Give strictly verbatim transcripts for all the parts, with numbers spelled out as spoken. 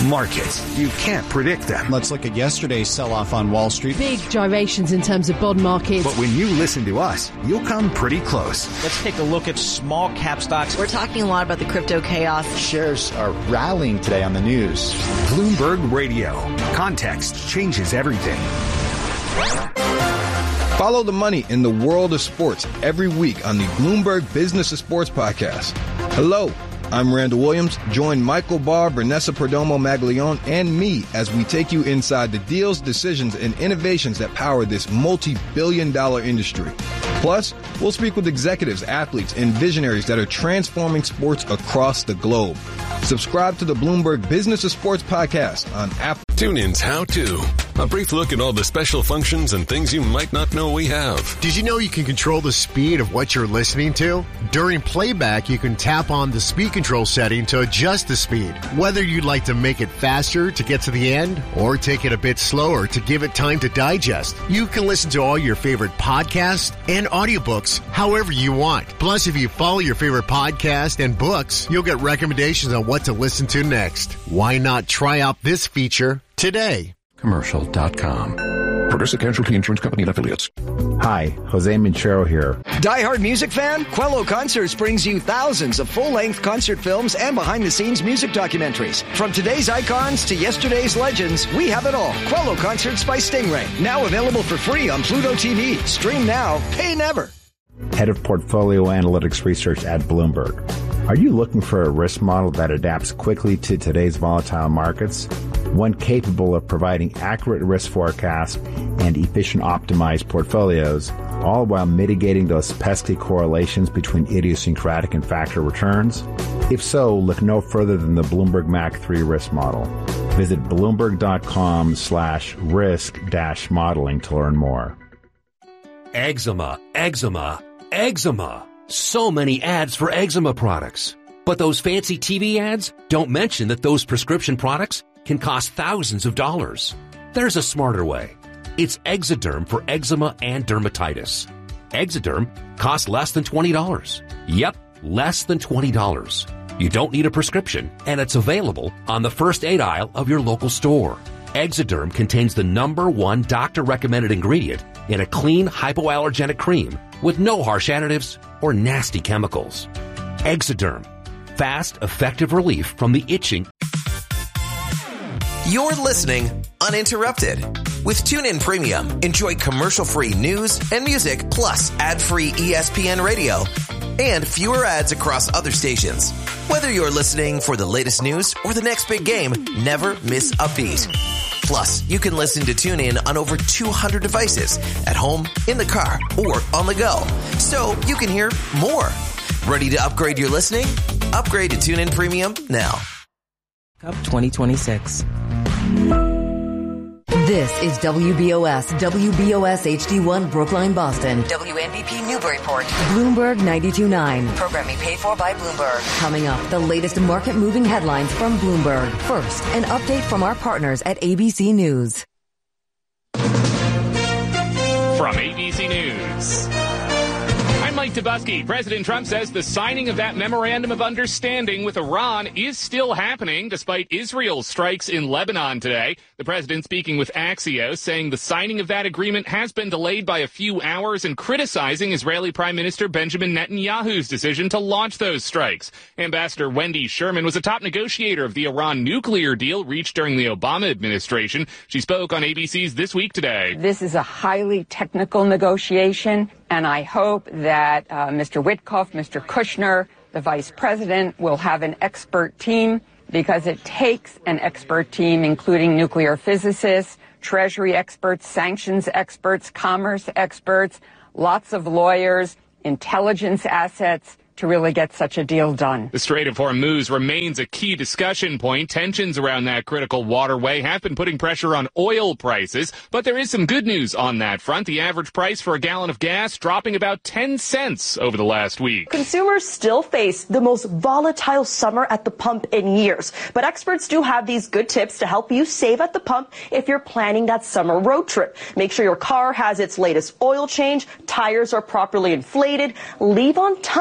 Markets, you can't predict them. Let's look at yesterday's sell-off on Wall Street. Big gyrations in terms of bond markets. But when you listen to us, you'll come pretty close. Let's take a look at small cap stocks. We're talking a lot about the crypto chaos. Shares are rallying today on the news. Bloomberg Radio. Context changes everything. Follow the money in the world of sports every week on the Bloomberg Business of Sports podcast. Hello, I'm Randall Williams. Join Michael Barr, Vanessa Perdomo Maglione, and me as we take you inside the deals, decisions, and innovations that power this multi-billion dollar industry. Plus, we'll speak with executives, athletes, and visionaries that are transforming sports across the globe. Subscribe to the Bloomberg Business of Sports podcast on Apple. TuneIn's How To. A brief look at all the special functions and things you might not know we have. Did you know you can control the speed of what you're listening to? During playback, you can tap on the speed control setting to adjust the speed. Whether you'd like to make it faster to get to the end or take it a bit slower to give it time to digest, you can listen to all your favorite podcasts and audiobooks however you want. Plus, if you follow your favorite podcast and books, you'll get recommendations on what to listen to next. Why not try out this feature today? Commercial dot com. Progressive Casualty Insurance Company and Affiliates. Hi, Jose Minchero here. Die-hard music fan? Quello Concerts brings you thousands of full-length concert films and behind-the-scenes music documentaries. From today's icons to yesterday's legends, we have it all. Quello Concerts by Stingray. Now available for free on Pluto T V. Stream now, pay never. Head of Portfolio Analytics Research at Bloomberg. Are you looking for a risk model that adapts quickly to today's volatile markets? One capable of providing accurate risk forecasts and efficient optimized portfolios, all while mitigating those pesky correlations between idiosyncratic and factor returns? If so, look no further than the Bloomberg M A C three risk model. Visit Bloomberg.com slash risk dash modeling to learn more. Eczema, eczema, eczema. So many ads for eczema products. But those fancy T V ads don't mention that those prescription products can cost thousands of dollars. There's a smarter way. It's Exoderm for eczema and dermatitis. Exoderm costs less than twenty dollars. Yep, less than twenty dollars. You don't need a prescription, and it's available on the first aid aisle of your local store. Exoderm contains the number one doctor-recommended ingredient in a clean, hypoallergenic cream with no harsh additives or nasty chemicals. Exoderm. Fast, effective relief from the itching. You're listening uninterrupted. With TuneIn Premium, enjoy commercial-free news and music plus ad-free E S P N radio and fewer ads across other stations. Whether you're listening for the latest news or the next big game, never miss a beat. Plus, you can listen to TuneIn on over two hundred devices at home, in the car, or on the go. So you can hear more. Ready to upgrade your listening? Upgrade to TuneIn Premium now. Cup twenty twenty-six. This is W B O S, W B O S H D one, Brookline, Boston. W N B P Newburyport. Bloomberg ninety-two point nine. Programming paid for by Bloomberg. Coming up, the latest market-moving headlines from Bloomberg. First, an update from our partners at A B C News. From A B C News. I'm Mike Tobusky. President Trump says the signing of that memorandum of understanding with Iran is still happening despite Israel's strikes in Lebanon today. The president speaking with Axios saying the signing of that agreement has been delayed by a few hours and criticizing Israeli Prime Minister Benjamin Netanyahu's decision to launch those strikes. Ambassador Wendy Sherman was a top negotiator of the Iran nuclear deal reached during the Obama administration. She spoke on A B C's This Week Today. This is a highly technical negotiation, and I hope that uh, Mister Witkoff, Mister Kushner, the vice president, will have an expert team, because it takes an expert team, including nuclear physicists, Treasury experts, sanctions experts, commerce experts, lots of lawyers, intelligence assets, to really get such a deal done. The Strait of Hormuz remains a key discussion point. Tensions around that critical waterway have been putting pressure on oil prices, but there is some good news on that front. The average price for a gallon of gas dropping about ten cents over the last week. Consumers still face the most volatile summer at the pump in years, but experts do have these good tips to help you save at the pump if you're planning that summer road trip. Make sure your car has its latest oil change, tires are properly inflated, leave on time to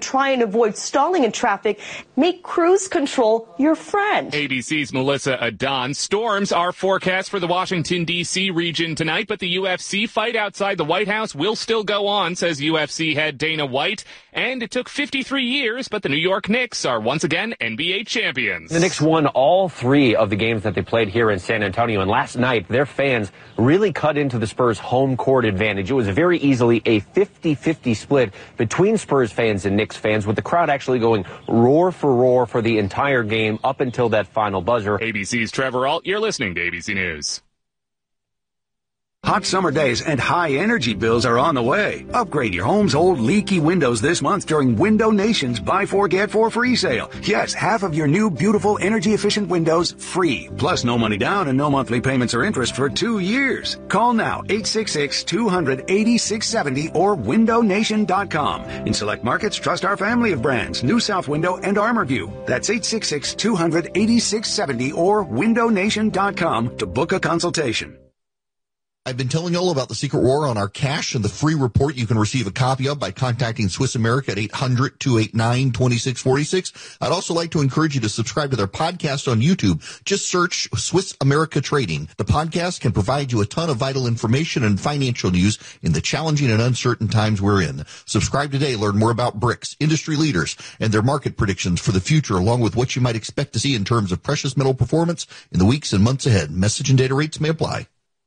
try and avoid stalling in traffic, make cruise control your friend. A B C's Melissa Adon. Storms are forecast for the Washington, D C region tonight, but the U F C fight outside the White House will still go on, says U F C head Dana White. And it took fifty-three years, but the New York Knicks are once again N B A champions. The Knicks won all three of the games that they played here in San Antonio, and last night their fans really cut into the Spurs' home court advantage. It was very easily a fifty-fifty split between Spurs fans and Knicks fans, with the crowd actually going roar for roar for the entire game up until that final buzzer. A B C's Trevor Ault, you're listening to A B C News. Hot summer days and high energy bills are on the way. Upgrade your home's old leaky windows this month during Window Nation's Buy Four Get Four free sale. Yes, half of your new beautiful energy efficient windows free. Plus no money down and no monthly payments or interest for two years. Call now eight six six, two hundred, eighty-six seventy or window nation dot com. In select markets, trust our family of brands, New South Window and ArmorView. That's eight six six, two hundred, eighty-six seventy or window nation dot com to book a consultation. I've been telling you all about the Secret War on our cash and the free report you can receive a copy of by contacting Swiss America at eight hundred, two eight nine, two six four six. I'd also like to encourage you to subscribe to their podcast on YouTube. Just search Swiss America Trading. The podcast can provide you a ton of vital information and financial news in the challenging and uncertain times we're in. Subscribe today. Learn more about BRICS, industry leaders, and their market predictions for the future, along with what you might expect to see in terms of precious metal performance in the weeks and months ahead. Message and data rates may apply.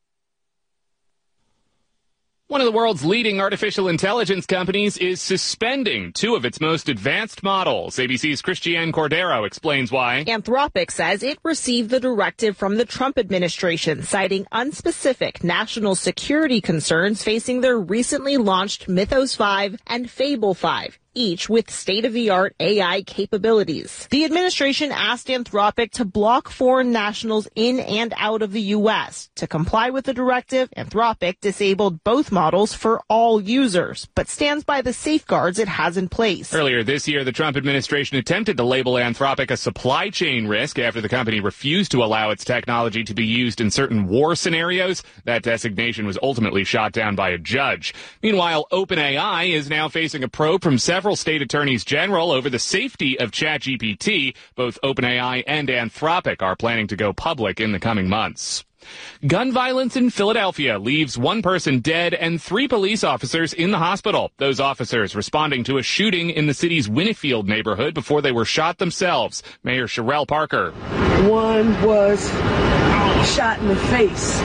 One of the world's leading artificial intelligence companies is suspending two of its most advanced models. A B C's Christiane Cordero explains why. Anthropic says it received the directive from the Trump administration, citing unspecific national security concerns facing their recently launched Mythos five and Fable five. Each with state-of-the-art A I capabilities. The administration asked Anthropic to block foreign nationals in and out of the U S. To comply with the directive, Anthropic disabled both models for all users, but stands by the safeguards it has in place. Earlier this year, the Trump administration attempted to label Anthropic a supply chain risk after the company refused to allow its technology to be used in certain war scenarios. That designation was ultimately shot down by a judge. Meanwhile, OpenAI is now facing a probe from several Several state attorneys general over the safety of ChatGPT. Both OpenAI and Anthropic are planning to go public in the coming months. Gun violence in Philadelphia leaves one person dead and three police officers in the hospital. Those officers responding to a shooting in the city's Winnefield neighborhood before they were shot themselves. Mayor Sherrell Parker. One was shot in the face,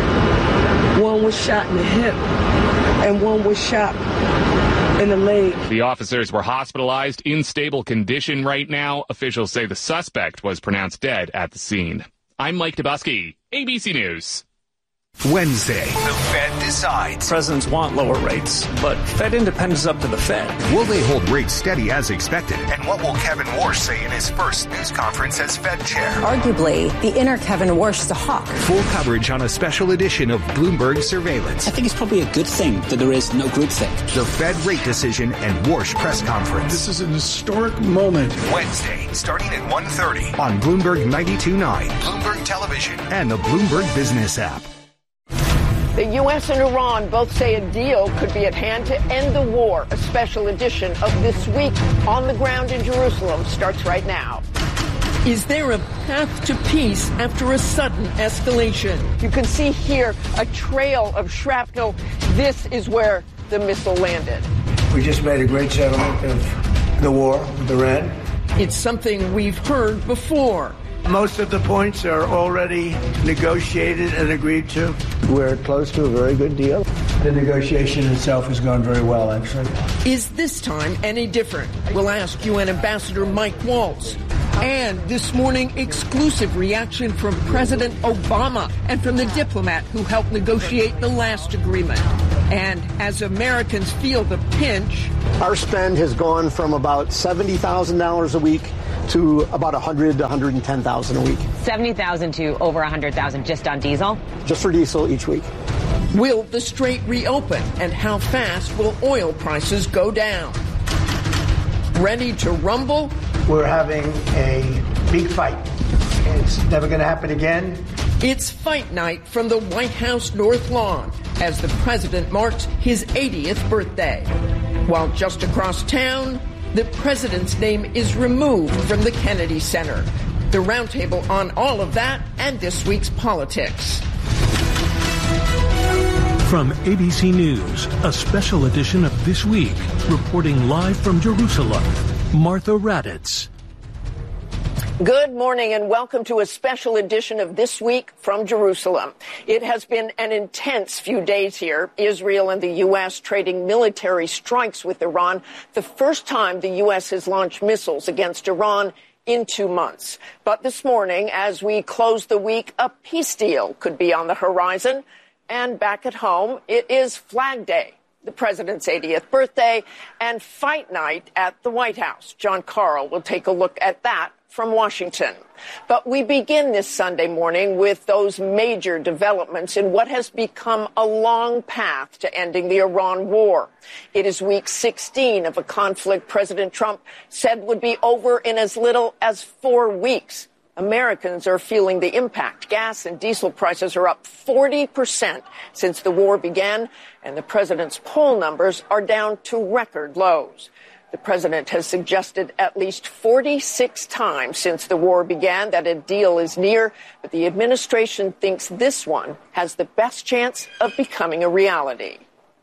one was shot in the hip, and one was shot in the leg. The officers were hospitalized in stable condition right now. Officials say the suspect was pronounced dead at the scene. I'm Mike Dubusky, A B C News. Wednesday, the Fed decides. Presidents want lower rates, but Fed independence is up to the Fed. Will they hold rates steady as expected? And what will Kevin Warsh say in his first news conference as Fed chair? Arguably, the inner Kevin Warsh is a hawk. Full coverage on a special edition of Bloomberg Surveillance. I think it's probably a good thing that there is no groupthink. The Fed rate decision and Warsh press conference. This is an historic moment. Wednesday, starting at one thirty on Bloomberg ninety-two point nine, Bloomberg Television, and the Bloomberg Business app. The U S and Iran both say a deal could be at hand to end the war. A special edition of This Week on the Ground in Jerusalem starts right now. Is there a path to peace after a sudden escalation? You can see here a trail of shrapnel. This is where the missile landed. We just made a great settlement of the war with Iran. It's something we've heard before. Most of the points are already negotiated and agreed to. We're close to a very good deal. The negotiation itself has gone very well, actually. Is this time any different? We'll ask U N Ambassador Mike Waltz. And this morning, exclusive reaction from President Obama and from the diplomat who helped negotiate the last agreement. And as Americans feel the pinch, our spend has gone from about seventy thousand dollars a week to about one hundred thousand to one hundred ten thousand dollars a week. seventy thousand to over one hundred thousand just on diesel? Just for diesel each week. Will the strait reopen, and how fast will oil prices go down? Ready to rumble? We're having a big fight. It's never going to happen again. It's fight night from the White House North Lawn as the president marks his eightieth birthday. While just across town, the president's name is removed from the Kennedy Center. The roundtable on all of that and this week's politics. From A B C News, a special edition of This Week, reporting live from Jerusalem, Martha Raddatz. Good morning and welcome to a special edition of This Week from Jerusalem. It has been an intense few days here. Israel and the U S trading military strikes with Iran, the first time the U S has launched missiles against Iran in two months. But this morning, as we close the week, a peace deal could be on the horizon. And back at home, it is Flag Day, the president's eightieth birthday, and fight night at the White House. John Karl will take a look at that from Washington. But we begin this Sunday morning with those major developments in what has become a long path to ending the Iran war. It is week sixteen of a conflict President Trump said would be over in as little as four weeks. Americans are feeling the impact. Gas and diesel prices are up forty percent since the war began, and the president's poll numbers are down to record lows. The president has suggested at least forty-six times since the war began that a deal is near, but the administration thinks this one has the best chance of becoming a reality.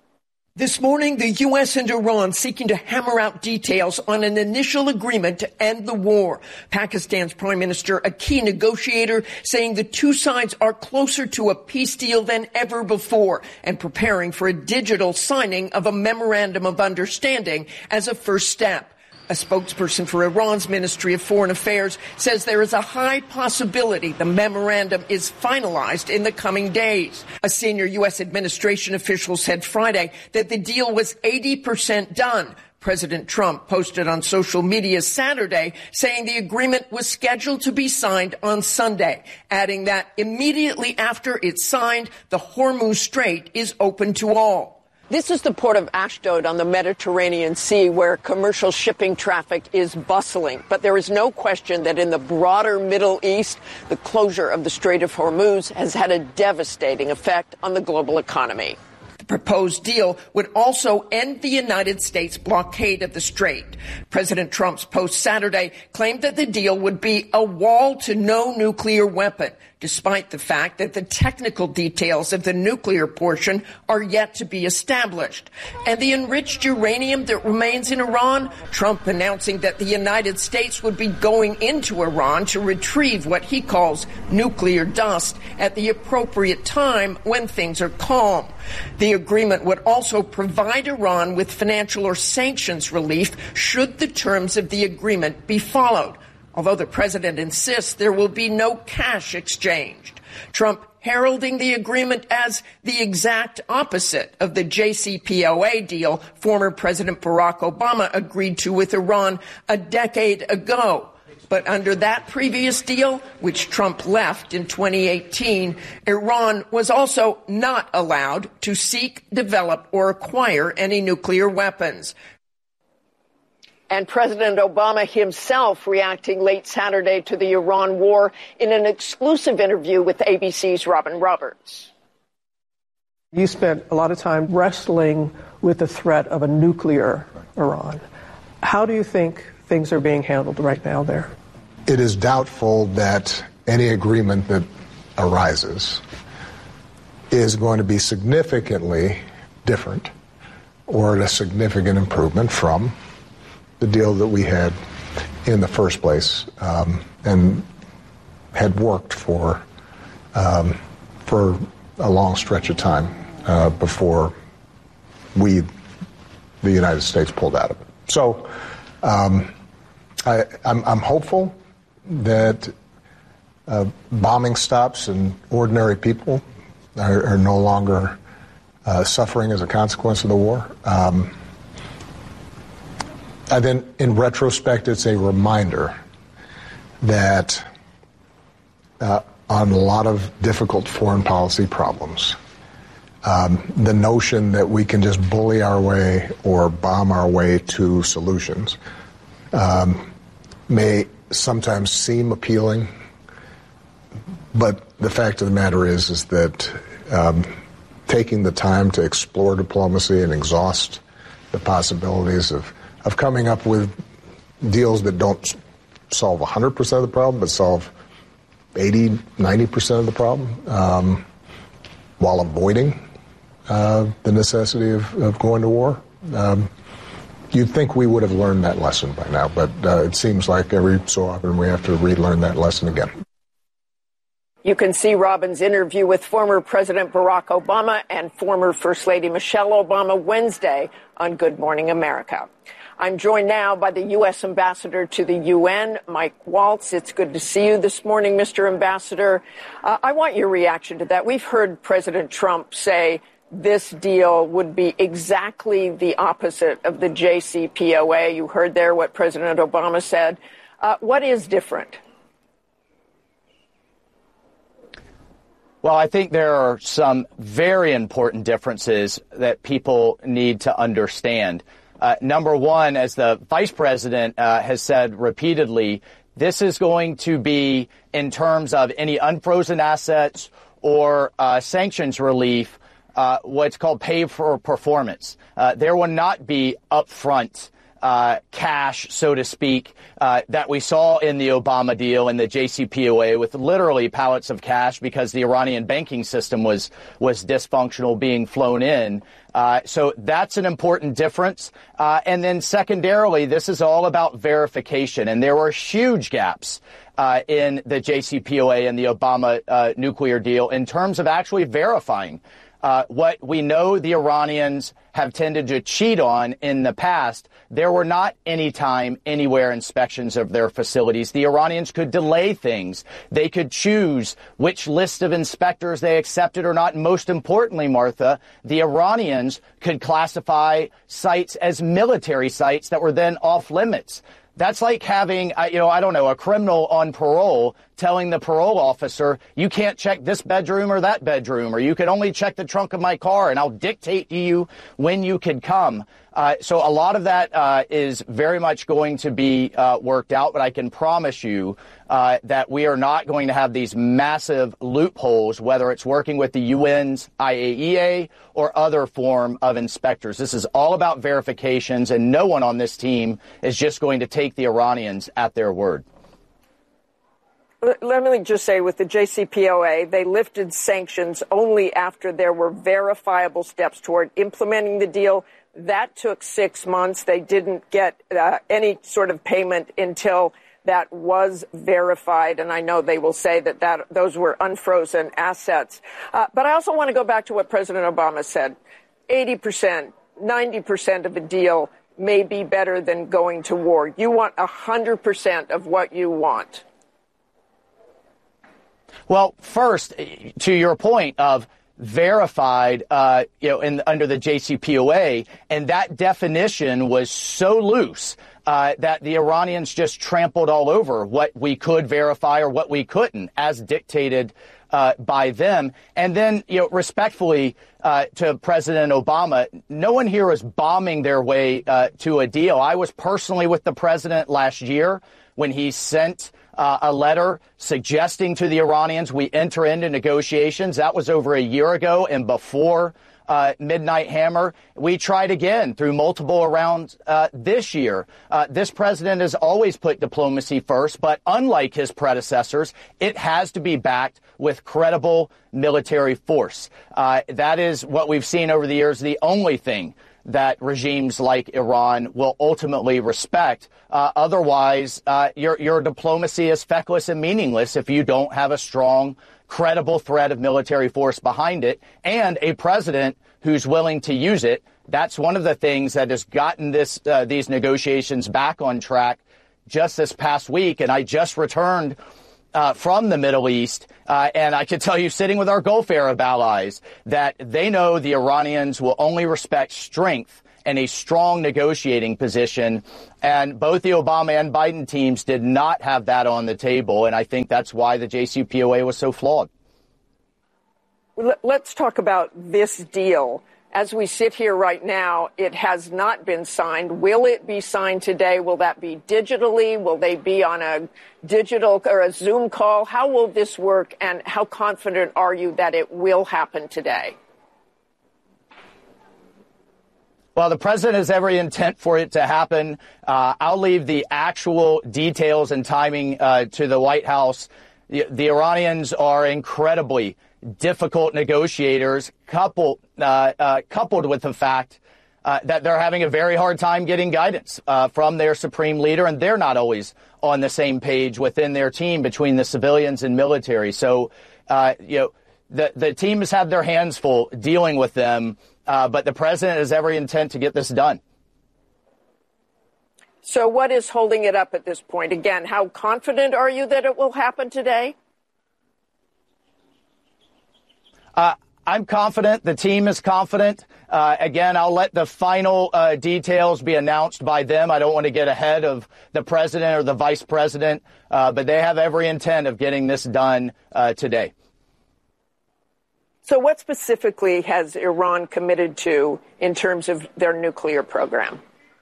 This morning, the U S and Iran seeking to hammer out details on an initial agreement to end the war. Pakistan's prime minister, a key negotiator, saying the two sides are closer to a peace deal than ever before and preparing for a digital signing of a memorandum of understanding as a first step. A spokesperson for Iran's Ministry of Foreign Affairs says there is a high possibility the memorandum is finalized in the coming days. A senior U S administration official said Friday that the deal was eighty percent done. President Trump posted on social media Saturday saying the agreement was scheduled to be signed on Sunday, adding that immediately after it's signed, the Hormuz Strait is open to all. This is the port of Ashdod on the Mediterranean Sea, where commercial shipping traffic is bustling. But there is no question that in the broader Middle East, the closure of the Strait of Hormuz has had a devastating effect on the global economy. The proposed deal would also end the United States blockade of the strait. President Trump's post Saturday claimed that the deal would be a wall to no nuclear weapon, despite the fact that the technical details of the nuclear portion are yet to be established. And the enriched uranium that remains in Iran, Trump announcing that the United States would be going into Iran to retrieve what he calls nuclear dust at the appropriate time when things are calm. The agreement would also provide Iran with financial or sanctions relief should the terms of the agreement be followed, although the president insists there will be no cash exchanged. Trump heralding the agreement as the exact opposite of the J C P O A deal former President Barack Obama agreed to with Iran a decade ago. But under that previous deal, which Trump left in twenty eighteen, Iran was also not allowed to seek, develop, or acquire any nuclear weapons. And President Obama himself reacting late Saturday to the Iran war in an exclusive interview with A B C's Robin Roberts. You spent a lot of time wrestling with the threat of a nuclear Iran. How do you think things are being handled right now there? It is doubtful that any agreement that arises is going to be significantly different or a significant improvement from the deal that we had in the first place um, and had worked for um, for a long stretch of time uh, before we, the United States, pulled out of it. So um, I, I'm, I'm hopeful that uh, bombing stops and ordinary people are, are no longer uh, suffering as a consequence of the war. Um, I then, in retrospect, it's a reminder that uh, on a lot of difficult foreign policy problems, um, the notion that we can just bully our way or bomb our way to solutions um, may sometimes seem appealing, but the fact of the matter is, is that um, taking the time to explore diplomacy and exhaust the possibilities of of coming up with deals that don't solve one hundred percent of the problem, but solve eighty, ninety percent of the problem, um, while avoiding uh, the necessity of, of going to war. Um, you'd think we would have learned that lesson by now, but uh, it seems like every so often we have to relearn that lesson again. You can see Robin's interview with former President Barack Obama and former First Lady Michelle Obama Wednesday on Good Morning America. I'm joined now by the U S Ambassador to the U N, Mike Waltz. It's good to see you this morning, Mister Ambassador. Uh, I want your reaction to that. We've heard President Trump say this deal would be exactly the opposite of the J C P O A. You heard there what President Obama said. Uh, what is different? Well, I think there are some very important differences that people need to understand. Uh, number one, as the vice president uh, has said repeatedly, this is going to be, in terms of any unfrozen assets or uh, sanctions relief, uh, what's called pay for performance. Uh, there will not be upfront Uh, cash, so to speak, uh, that we saw in the Obama deal and the J C P O A, with literally pallets of cash because the Iranian banking system was was dysfunctional being flown in. Uh, so that's an important difference. Uh, and then secondarily, this is all about verification. And there were huge gaps uh, in the J C P O A and the Obama uh, nuclear deal in terms of actually verifying Uh, what we know the Iranians have tended to cheat on in the past. There were not anytime, anywhere inspections of their facilities. The Iranians could delay things. They could choose which list of inspectors they accepted or not. And most importantly, Martha, the Iranians could classify sites as military sites that were then off limits. That's like having, you know, I don't know, a criminal on parole telling the parole officer, you can't check this bedroom or that bedroom, or you can only check the trunk of my car, and I'll dictate to you when you can come. Uh, so a lot of that uh, is very much going to be uh, worked out, but I can promise you uh, that we are not going to have these massive loopholes, whether it's working with the U N's I A E A or other form of inspectors. This is all about verifications, and no one on this team is just going to take the Iranians at their word. Let me just say, with the J C P O A, they lifted sanctions only after there were verifiable steps toward implementing the deal. That took six months. They didn't get uh, any sort of payment until that was verified. And I know they will say that, that those were unfrozen assets. Uh, but I also want to go back to what President Obama said. eighty percent, ninety percent of a deal may be better than going to war. You want one hundred percent of what you want. Well, first, to your point of verified, uh, you know, in, under the J C P O A, and that definition was so loose uh, that the Iranians just trampled all over what we could verify or what we couldn't, as dictated uh, by them. And then, you know, respectfully uh, to President Obama, no one here is bombing their way uh, to a deal. I was personally with the president last year when he sent Uh, a letter suggesting to the Iranians we enter into negotiations. That was over a year ago and before uh, Midnight Hammer. We tried again through multiple rounds uh, this year. Uh, this president has always put diplomacy first, but unlike his predecessors, it has to be backed with credible military force. Uh, that is what we've seen over the years, the only thing that regimes like Iran will ultimately respect. Uh, otherwise, uh, your, your diplomacy is feckless and meaningless if you don't have a strong, credible threat of military force behind it and a president who's willing to use it. That's one of the things that has gotten this uh, these negotiations back on track just this past week. And I just returned Uh, from the Middle East, uh, and I can tell you, sitting with our Gulf Arab allies, that they know the Iranians will only respect strength and a strong negotiating position. And both the Obama and Biden teams did not have that on the table, and I think that's why the J C P O A was so flawed. Let's talk about this deal. As we sit here right now, it has not been signed. Will it be signed today? Will that be digitally? Will they be on a digital or a Zoom call? How will this work, and how confident are you that it will happen today? Well, the president has every intent for it to happen. Uh, I'll leave the actual details and timing uh, to the White House. The, the Iranians are incredibly difficult negotiators, coupled uh, uh, coupled with the fact uh, that they're having a very hard time getting guidance uh, from their supreme leader, and they're not always on the same page within their team between the civilians and military. So, uh, you know, the the team has had their hands full dealing with them. Uh, but the president has every intent to get this done. So what is holding it up at this point? Again, how confident are you that it will happen today? Uh, I'm confident. The team is confident. Uh, again, I'll let the final uh, details be announced by them. I don't want to get ahead of the president or the vice president, uh, but they have every intent of getting this done uh, today. So what specifically has Iran committed to in terms of their nuclear program?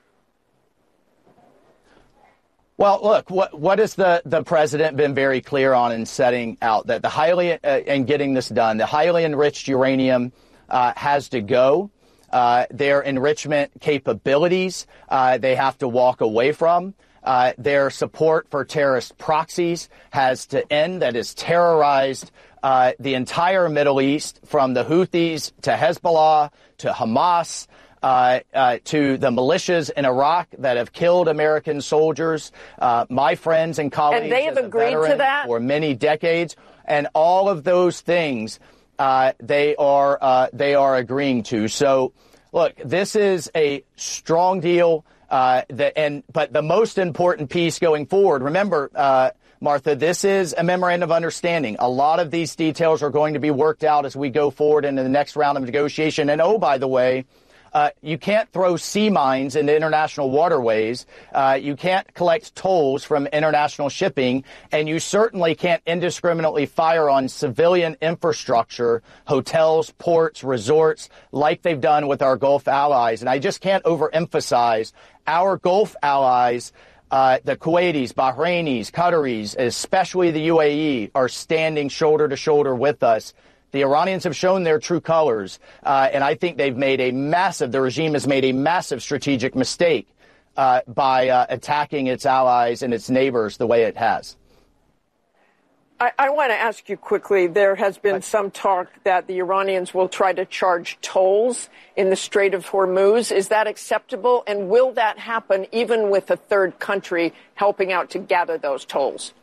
Well, look, what what has the, the president been very clear on in setting out that the highly, uh, and getting this done, the highly enriched uranium uh, has to go. Uh, their enrichment capabilities, uh, they have to walk away from. Uh, their support for terrorist proxies has to end. That is terrorized Uh, the entire Middle East, from the Houthis to Hezbollah to Hamas uh, uh, to the militias in Iraq that have killed American soldiers. Uh, my friends and colleagues, and they have as a agreed to that for many decades, and all of those things uh, they are uh, they are agreeing to. So, look, this is a strong deal. Uh, that, and but the most important piece going forward. Remember. Uh, Martha, this is a memorandum of understanding. A lot of these details are going to be worked out as we go forward into the next round of negotiation. And, oh, by the way, uh, you can't throw sea mines into international waterways. Uh, you can't collect tolls from international shipping. And you certainly can't indiscriminately fire on civilian infrastructure, hotels, ports, resorts, like they've done with our Gulf allies. And I just can't overemphasize our Gulf allies. Uh, the Kuwaitis, Bahrainis, Qataris, especially the U A E, are standing shoulder to shoulder with us. The Iranians have shown their true colors, uh, and I think they've made a massive, the regime has made a massive strategic mistake uh, by uh, attacking its allies and its neighbors the way it has. I, I want to ask you quickly, there has been some talk that the Iranians will try to charge tolls in the Strait of Hormuz. Is that acceptable? And will that happen even with a third country helping out to gather those tolls?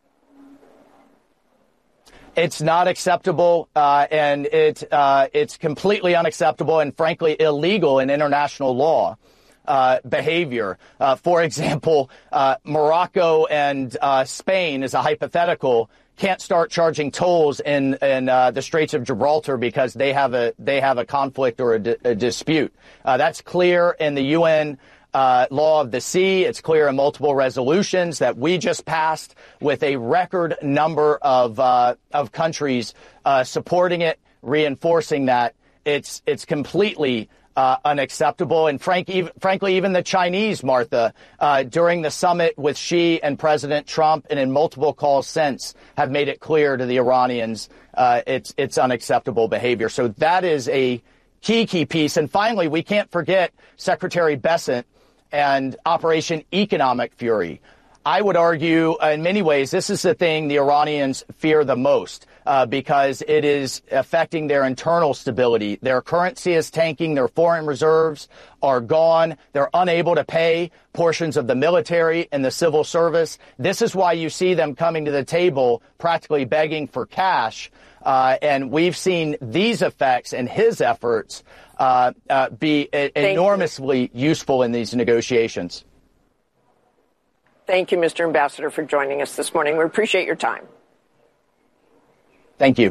It's not acceptable, uh, and it uh, it's completely unacceptable and, frankly, illegal in international law. Uh, behavior. Uh, for example, uh, Morocco and uh, Spain, as a hypothetical, can't start charging tolls in in uh, the Straits of Gibraltar because they have a they have a conflict or a, di- a dispute. Uh, that's clear in the U N uh, law of the sea. It's clear in multiple resolutions that we just passed, with a record number of uh, of countries uh, supporting it, reinforcing that. It's it's completely Uh, unacceptable. And frank, even, frankly, even the Chinese, Martha, uh, during the summit with Xi and President Trump and in multiple calls since, have made it clear to the Iranians uh, it's it's unacceptable behavior. So that is a key, key piece. And finally, we can't forget Secretary Bessent and Operation Economic Fury. I would argue uh, in many ways this is the thing the Iranians fear the most. Uh, because it is affecting their internal stability. Their currency is tanking. Their foreign reserves are gone. They're unable to pay portions of the military and the civil service. This is why you see them coming to the table practically begging for cash. Uh, and we've seen these effects and his efforts uh, uh, be a- enormously useful in these negotiations. Thank you, Mister Ambassador, for joining us this morning. We appreciate your time. Thank you.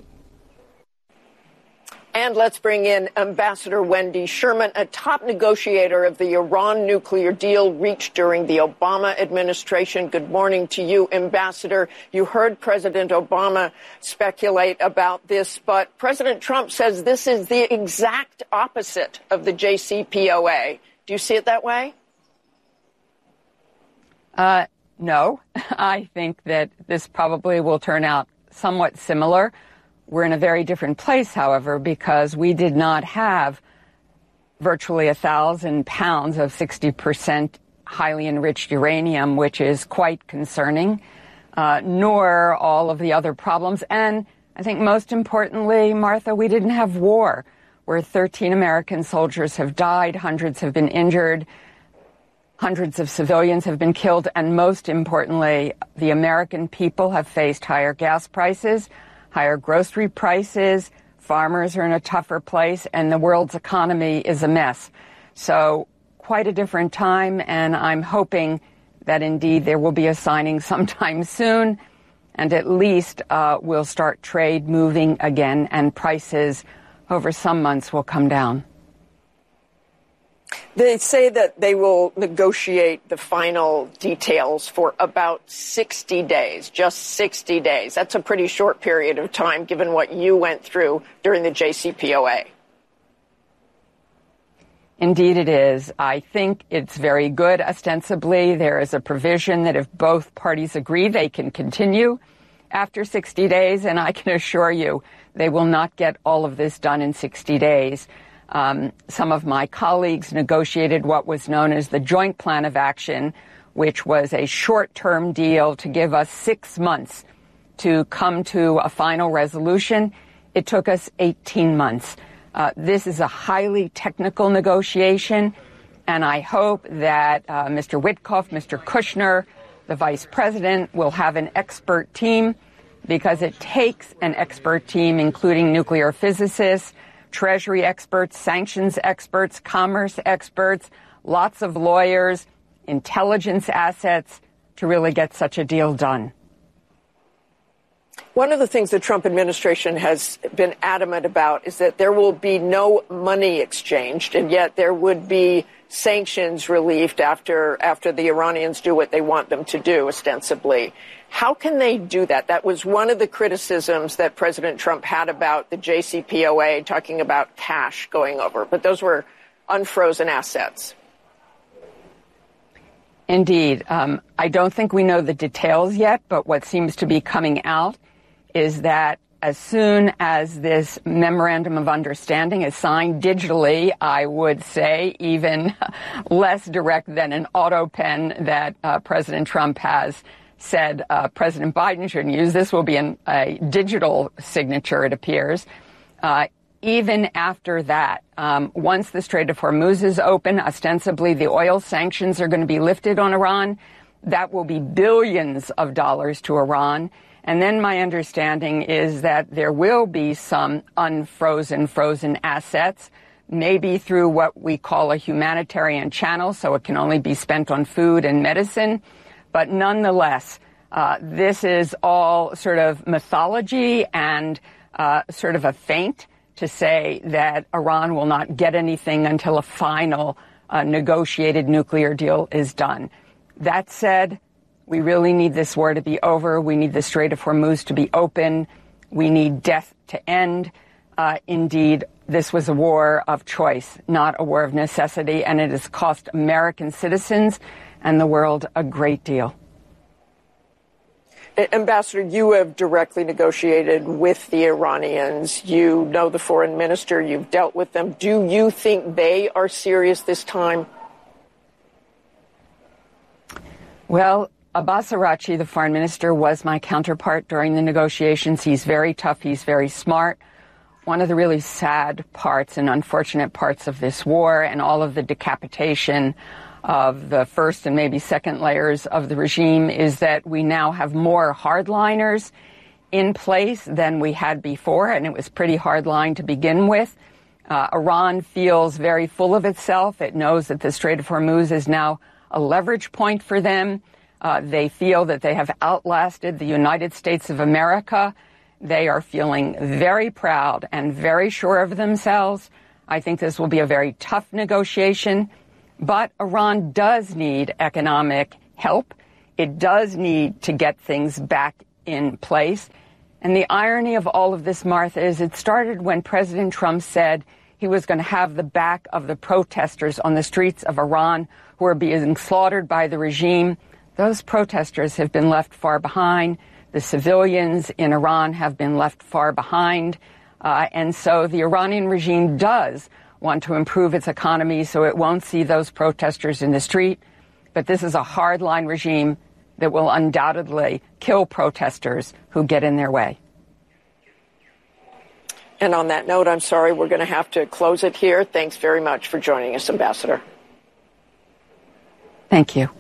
And let's bring in Ambassador Wendy Sherman, a top negotiator of the Iran nuclear deal reached during the Obama administration. Good morning to you, Ambassador. You heard President Obama speculate about this, but President Trump says this is the exact opposite of the J C P O A. Do you see it that way? Uh, no. I think that this probably will turn out somewhat similar. We're in a very different place, however, because we did not have virtually a thousand pounds of sixty percent highly enriched uranium, which is quite concerning, uh, nor all of the other problems. And I think most importantly, Martha, we didn't have war, where thirteen American soldiers have died, hundreds have been injured, hundreds of civilians have been killed, and most importantly, the American people have faced higher gas prices, higher grocery prices, farmers are in a tougher place, and the world's economy is a mess. So quite a different time, and I'm hoping that indeed there will be a signing sometime soon, and at least uh, we'll start trade moving again, and prices over some months will come down. They say that they will negotiate the final details for about sixty days, just sixty days. That's a pretty short period of time, given what you went through during the J C P O A. Indeed it is. I think it's very good. Ostensibly, there is a provision that if both parties agree, they can continue after sixty days, and I can assure you they will not get all of this done in sixty days. Um, some of my colleagues negotiated what was known as the Joint Plan of Action, which was a short-term deal to give us six months to come to a final resolution. It took us eighteen months. Uh, this is a highly technical negotiation, and I hope that uh, Mister Witkoff, Mister Kushner, the Vice President, will have an expert team, because it takes an expert team, including nuclear physicists, Treasury experts, sanctions experts, commerce experts, lots of lawyers, intelligence assets to really get such a deal done. One of the things the Trump administration has been adamant about is that there will be no money exchanged, and yet there would be sanctions relieved after after the Iranians do what they want them to do, ostensibly. How can they do that? That was one of the criticisms that President Trump had about the J C P O A, talking about cash going over. But those were unfrozen assets. Indeed. Um, I don't think we know the details yet, but what seems to be coming out is that as soon as this memorandum of understanding is signed digitally, I would say even less direct than an auto pen that uh, President Trump has said uh, President Biden shouldn't use. This will be an, a digital signature, it appears. Uh, even after that, um, once the Strait of Hormuz is open, ostensibly the oil sanctions are going to be lifted on Iran. That will be billions of dollars to Iran. And then my understanding is that there will be some unfrozen, frozen assets, maybe through what we call a humanitarian channel, so it can only be spent on food and medicine. But nonetheless, uh, this is all sort of mythology and uh, sort of a feint to say that Iran will not get anything until a final uh, negotiated nuclear deal is done. That said, we really need this war to be over. We need the Strait of Hormuz to be open. We need death to end. Uh, indeed, this was a war of choice, not a war of necessity, and it has cost American citizens and the world a great deal. Ambassador, you have directly negotiated with the Iranians. You know the foreign minister. You've dealt with them. Do you think they are serious this time? Well, Abbas Araghchi, the foreign minister, was my counterpart during the negotiations. He's very tough. He's very smart. One of the really sad parts and unfortunate parts of this war and all of the decapitation of the first and maybe second layers of the regime is that we now have more hardliners in place than we had before, and it was pretty hardline to begin with. Uh, Iran feels very full of itself. It knows that the Strait of Hormuz is now a leverage point for them. Uh, they feel that they have outlasted the United States of America. They are feeling very proud and very sure of themselves. I think this will be a very tough negotiation. But Iran does need economic help. It does need to get things back in place. And the irony of all of this, Martha, is it started when President Trump said he was going to have the back of the protesters on the streets of Iran who are being slaughtered by the regime. Those protesters have been left far behind. The civilians in Iran have been left far behind. Uh, and so the Iranian regime does want to improve its economy so it won't see those protesters in the street. But this is a hardline regime that will undoubtedly kill protesters who get in their way. And on that note, I'm sorry, we're going to have to close it here. Thanks very much for joining us, Ambassador. Thank you.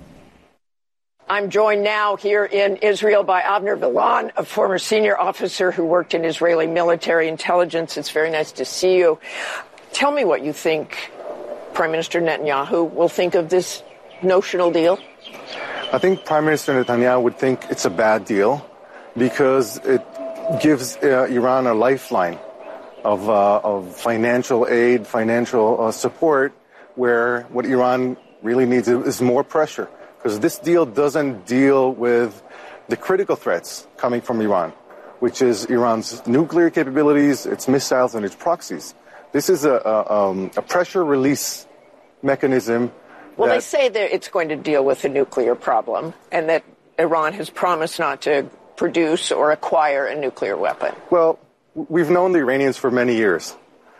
I'm joined now here in Israel by Avner Vilan, a former senior officer who worked in Israeli military intelligence. It's very nice to see you. Tell me what you think Prime Minister Netanyahu will think of this notional deal. I think Prime Minister Netanyahu would think it's a bad deal because it gives uh, Iran a lifeline of, uh, of financial aid, financial uh, support, where what Iran really needs is more pressure. Because this deal doesn't deal with the critical threats coming from Iran, which is Iran's nuclear capabilities, its missiles, and its proxies. This is a, a, um, a pressure release mechanism. Well, that, they say that it's going to deal with the nuclear problem and that Iran has promised not to produce or acquire a nuclear weapon. Well, we've known the Iranians for many years.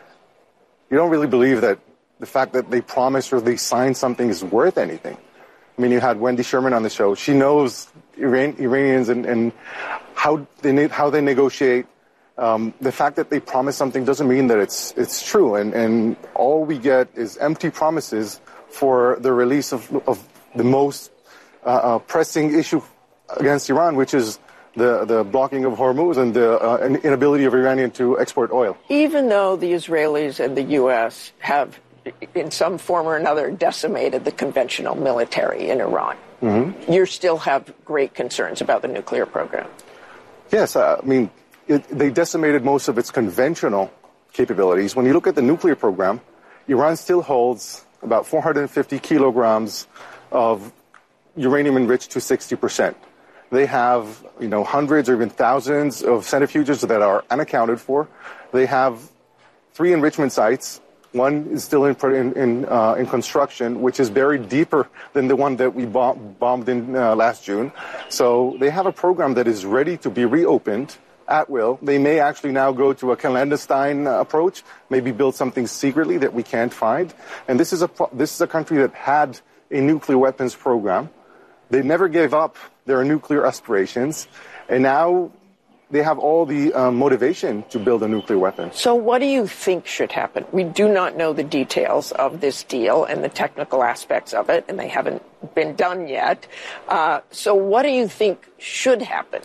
You don't really believe that the fact that they promised or they signed something is worth anything. I mean, you had Wendy Sherman on the show. She knows Iran, Iranians and, and how they how they negotiate. Um, the fact that they promise something doesn't mean that it's it's true. And, and all we get is empty promises for the release of, of the most uh, uh, pressing issue against Iran, which is the, the blocking of Hormuz and the uh, inability of Iranian to export oil. Even though the Israelis and the U S have in some form or another decimated the conventional military in Iran, mm-hmm. you still have great concerns about the nuclear program. Yes, uh, I mean, it, they decimated most of its conventional capabilities. When you look at the nuclear program, Iran still holds about four hundred fifty kilograms of uranium enriched to sixty percent. They have, you know, hundreds or even thousands of centrifuges that are unaccounted for. They have three enrichment sites. One is still in in in, uh, in construction, which is buried deeper than the one that we bomb, bombed in uh, last June. So they have a program that is ready to be reopened at will. They may actually now go to a clandestine uh, approach, maybe build something secretly that we can't find. And this is a pro- this is a country that had a nuclear weapons program. They never gave up their nuclear aspirations, and now they have all the um, motivation to build a nuclear weapon. So what do you think should happen? We do not know the details of this deal and the technical aspects of it, and they haven't been done yet. Uh, so what do you think should happen?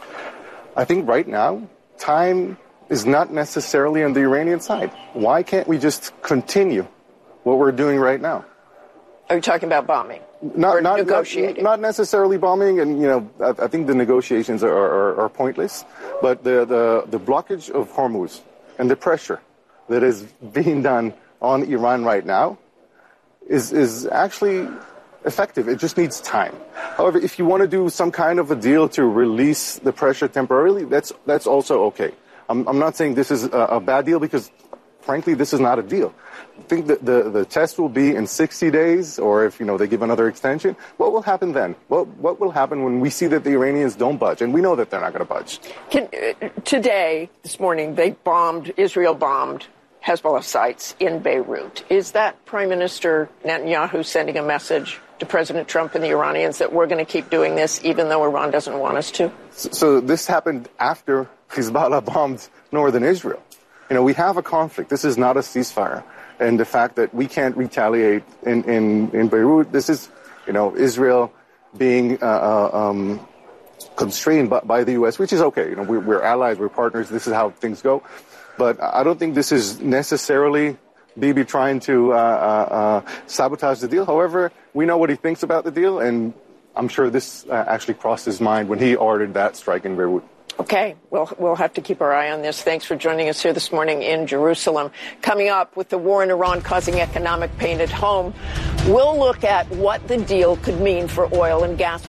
I think right now, time is not necessarily on the Iranian side. Why can't we just continue what we're doing right now? Are you talking about bombing? Not, or not negotiating? Not, not necessarily bombing, and you know, I, I think the negotiations are, are, are pointless. But the, the the blockage of Hormuz and the pressure that is being done on Iran right now is is actually effective. It just needs time. However, if you want to do some kind of a deal to release the pressure temporarily, that's that's also okay. I'm, I'm not saying this is a, a bad deal because, frankly, this is not a deal. I think that the, the test will be in sixty days, or if, you know, they give another extension. What will happen then? What, what will happen when we see that the Iranians don't budge? And we know that they're not going to budge. Can, uh, today, this morning, they bombed, Israel bombed Hezbollah sites in Beirut. Is that Prime Minister Netanyahu sending a message to President Trump and the Iranians that we're going to keep doing this even though Iran doesn't want us to? So, so this happened after Hezbollah bombed northern Israel. You know, we have a conflict. This is not a ceasefire. And the fact that we can't retaliate in, in, in Beirut, this is, you know, Israel being uh, uh, um, constrained by, by the U S, which is okay. You know, we're, we're allies, we're partners. This is how things go. But I don't think this is necessarily Bibi trying to uh, uh, uh, sabotage the deal. However, we know what he thinks about the deal, and I'm sure this uh, actually crossed his mind when he ordered that strike in Beirut. Okay, we'll, we'll have to keep our eye on this. Thanks for joining us here this morning in Jerusalem. Coming up, with the war in Iran causing economic pain at home, we'll look at what the deal could mean for oil and gas.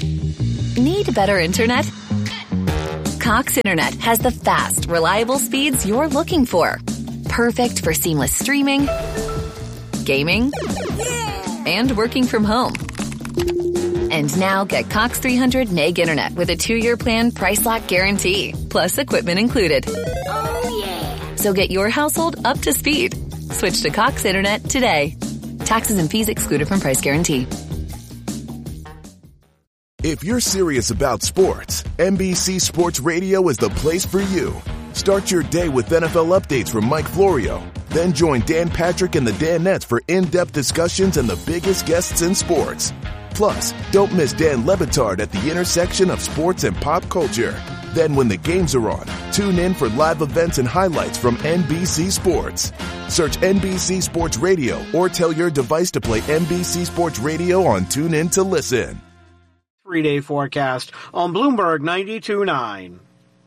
Need better internet? Cox Internet has the fast, reliable speeds you're looking for. Perfect for seamless streaming, gaming, and working from home. And now get Cox three hundred meg internet with a two-year plan price lock guarantee, plus equipment included. Oh, yeah. So get your household up to speed Switch to Cox Internet today. Taxes and fees excluded from price guarantee. If you're serious about sports, N B C Sports Radio is the place for you. Start your day with N F L updates from Mike Florio. Then join Dan Patrick and the Danettes for in-depth discussions and the biggest guests in sports. Plus, don't miss Dan Le Batard at the intersection of sports and pop culture. Then when the games are on, tune in for live events and highlights from N B C Sports. Search N B C Sports Radio or tell your device to play N B C Sports Radio on TuneIn to listen. Three-day forecast on Bloomberg ninety-two point nine.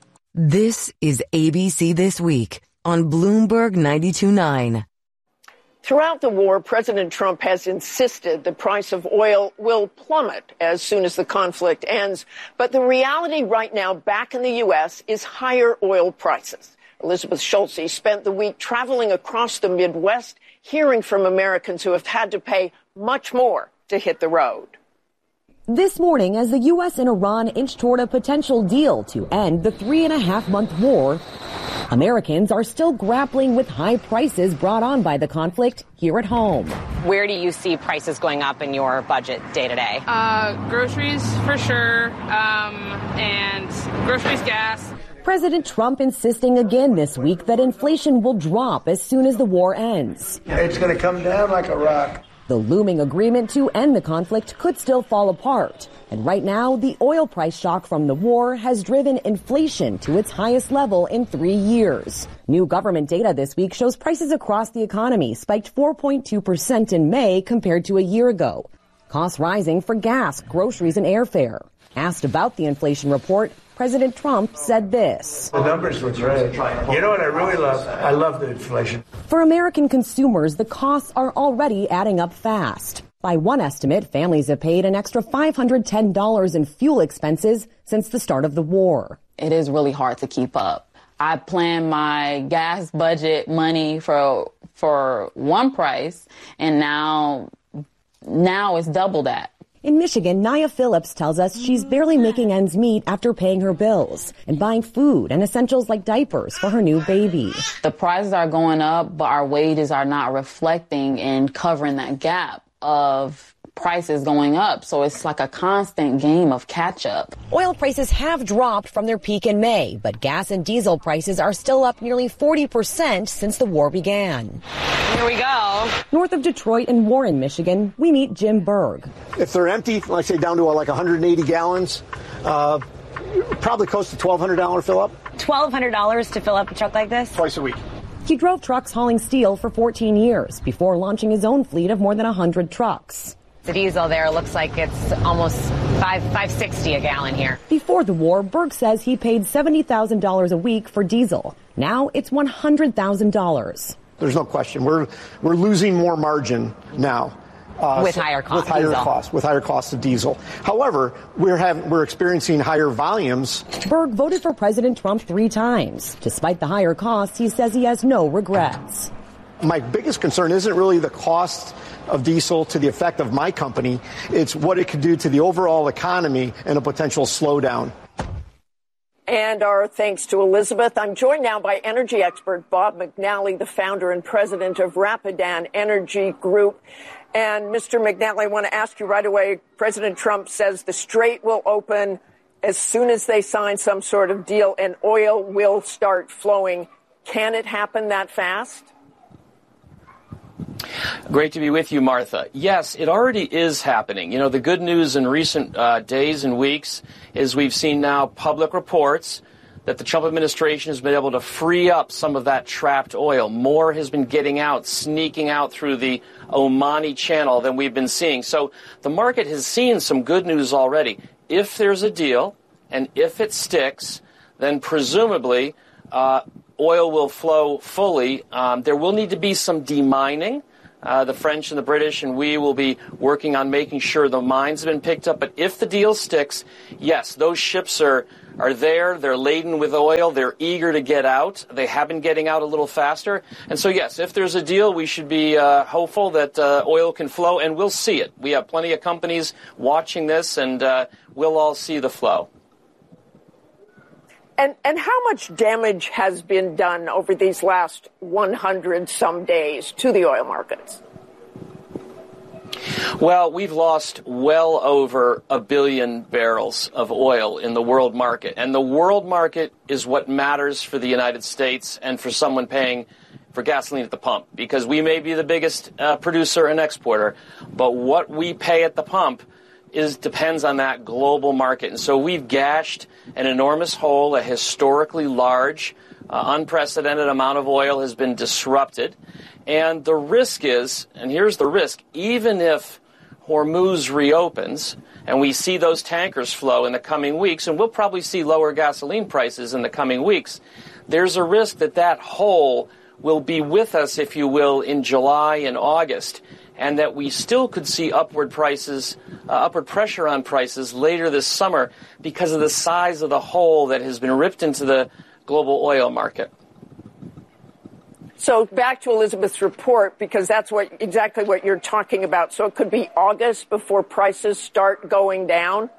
This is A B C This Week on Bloomberg ninety-two point nine. Throughout the war, President Trump has insisted the price of oil will plummet as soon as the conflict ends. But the reality right now back in the U S is higher oil prices. Elizabeth Schulze spent the week traveling across the Midwest, hearing from Americans who have had to pay much more to hit the road. This morning, as the U S and Iran inch toward a potential deal to end the three and a half month war, Americans are still grappling with high prices brought on by the conflict here at home. Where do you see prices going up in your budget day to day? Uh, groceries for sure, um, and groceries, gas. President Trump insisting again this week that inflation will drop as soon as the war ends. It's going to come down like a rock. The looming agreement to end the conflict could still fall apart. And right now, the oil price shock from the war has driven inflation to its highest level in three years. New government data this week shows prices across the economy spiked four point two percent in May compared to a year ago. Costs rising for gas, groceries, and airfare. Asked about the inflation report, President Trump said this. The numbers look great. You know what I really love? I love the inflation. For American consumers, the costs are already adding up fast. By one estimate, families have paid an extra five hundred ten dollars in fuel expenses since the start of the war. It is really hard to keep up. I plan my gas budget money for for one price, and now now it's double that. In Michigan, Nia Phillips tells us she's barely making ends meet after paying her bills and buying food and essentials like diapers for her new baby. The prices are going up, but our wages are not reflecting and covering that gap of prices going up. So it's like a constant game of catch up. Oil prices have dropped from their peak in May, but gas and diesel prices are still up nearly forty percent since the war began. Here we go. North of Detroit and Warren, Michigan, we meet Jim Berg. If they're empty, like say down to like one hundred eighty gallons, uh, probably close to twelve hundred dollars fill up. twelve hundred dollars to fill up a truck like this? Twice a week. He drove trucks hauling steel for fourteen years before launching his own fleet of more than one hundred trucks. The diesel there looks like it's almost five five sixty a gallon here. Before the war, Berg says he paid seventy thousand dollars a week for diesel. Now it's one hundred thousand dollars. There's no question. We're we're losing more margin now. Uh, with so, higher costs. With higher diesel. costs. With higher costs of diesel. However, we're having we're experiencing higher volumes. Berg voted for President Trump three times. Despite the higher costs, he says he has no regrets. My biggest concern isn't really the cost of diesel to the effect of my company. It's what it could do to the overall economy and a potential slowdown. And our thanks to Elizabeth. I'm joined now by energy expert Bob McNally, the founder and president of Rapidan Energy Group. And Mister McNally, I want to ask you right away, President Trump says the Strait will open as soon as they sign some sort of deal and oil will start flowing. Can it happen that fast? Great to be with you, Martha. Yes, it already is happening. You know, the good news in recent uh, days and weeks is we've seen now public reports that the Trump administration has been able to free up some of that trapped oil. More has been getting out, sneaking out through the Omani channel than we've been seeing. So the market has seen some good news already. If there's a deal and if it sticks, then presumably uh, oil will flow fully. Um, there will need to be some demining. Uh, the French and the British and we will be working on making sure the mines have been picked up. But if the deal sticks, yes, those ships are, are there. They're laden with oil. They're eager to get out. They have been getting out a little faster. And so, yes, if there's a deal, we should be uh, hopeful that uh, oil can flow, and we'll see it. We have plenty of companies watching this, and uh, we'll all see the flow. And, and how much damage has been done over these last one hundred some days to the oil markets? Well, we've lost well over a billion barrels of oil in the world market. And the world market is what matters for the United States and for someone paying for gasoline at the pump, because we may be the biggest uh, producer and exporter, but what we pay at the pump is depends on that global market. And so we've gashed an enormous hole. A historically large, uh, unprecedented amount of oil has been disrupted. And the risk is, and here's the risk, even if Hormuz reopens and we see those tankers flow in the coming weeks, and we'll probably see lower gasoline prices in the coming weeks, there's a risk that that hole will be with us, if you will, in July and August, and that we still could see upward prices, uh, upward pressure on prices later this summer because of the size of the hole that has been ripped into the global oil market. So back to Elizabeth's report, because that's what exactly what you're talking about. So it could be August before prices start going down?